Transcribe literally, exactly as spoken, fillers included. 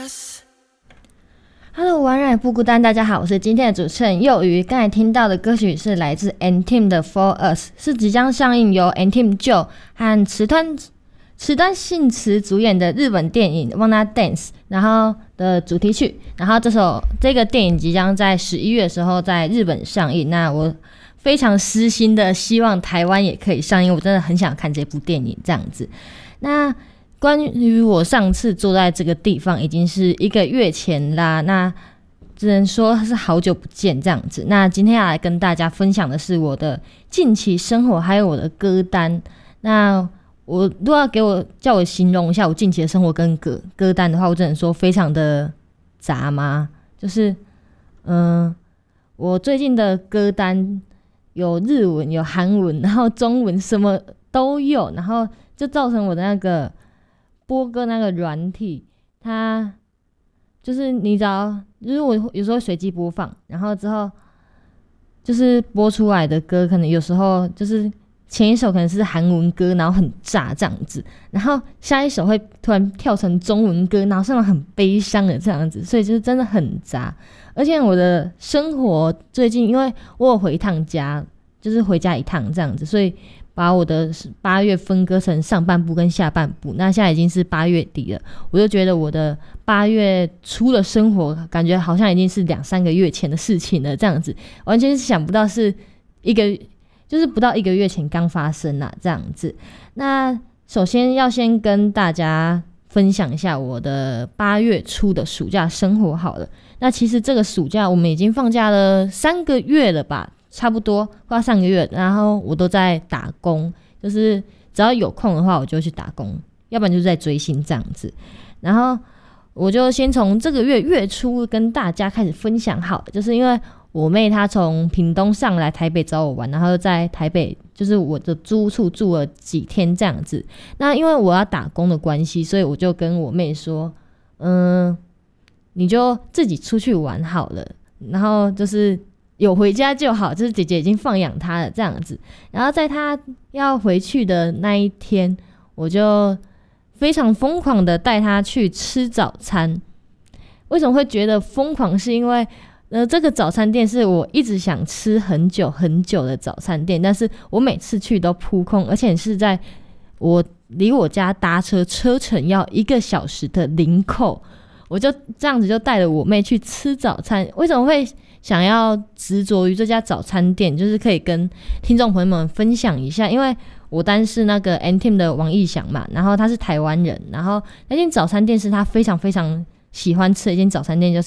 Hello， 玩人不孤单，大家好，我是今天的主持人幼鱼。刚才听到的歌曲是来自 &team 的 For Us， 是即将上映由 &team Joe 和池端池端信慈主演的日本电影 Wanna Dance 然后的主题曲。然后这首这个电影即将在十一月的时候在日本上映，那我非常私心的希望台湾也可以上映，我真的很想看这部电影这样子。那关于我上次坐在这个地方已经是一个月前啦，那只能说是好久不见这样子。那今天要来跟大家分享的是我的近期生活还有我的歌单。那我如果要给我叫我形容一下我近期的生活跟歌歌单的话，我只能说非常的杂嘛，就是嗯、呃，我最近的歌单有日文有韩文然后中文什么都有，然后就造成我的那个播歌那个软体，它就是你只要就是我有时候随机播放，然后之后就是播出来的歌可能有时候就是前一首可能是韩文歌然后很炸这样子，然后下一首会突然跳成中文歌然后是那种很悲伤的这样子，所以就是真的很杂。而且我的生活最近因为我有回一趟家，就是回家一趟这样子，所以把我的八月分割成上半部跟下半部。那现在已经是八月底了，我就觉得我的八月初的生活感觉好像已经是两三个月前的事情了这样子，完全是想不到是一个就是不到一个月前刚发生啦这样子。那首先要先跟大家分享一下我的八月初的暑假生活好了。那其实这个暑假我们已经放假了三个月了吧，差不多快上个月，然后我都在打工，就是只要有空的话我就去打工，要不然就是在追星这样子。然后我就先从这个月月初跟大家开始分享好了，就是因为我妹她从屏东上来台北找我玩，然后在台北就是我的租屋处住了几天这样子。那因为我要打工的关系，所以我就跟我妹说嗯，你就自己出去玩好了，然后就是有回家就好，就是姐姐已经放养她了这样子。然后在她要回去的那一天，我就非常疯狂的带她去吃早餐。为什么会觉得疯狂，是因为呃，这个早餐店是我一直想吃很久很久的早餐店，但是我每次去都扑空，而且是在我离我家搭车车程要一个小时的林口，我就这样子就带了我妹去吃早餐。为什么会想要执着于这家早餐店，就是可以跟听众朋友们分享一下，因为我单是那个 &team 的王义祥嘛，然后他是台湾人，然后那间早餐店是他非常非常喜欢吃的一间早餐店，就